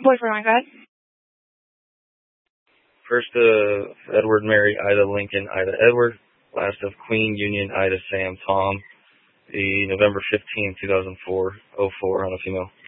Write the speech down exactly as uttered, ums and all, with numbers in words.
Boyfriend, my God. First, uh, Edward, Mary, Ida, Lincoln, Ida, Edward. Last of Queen, Union, Ida, Sam, Tom. The November fifteenth, two thousand four, oh four on a female.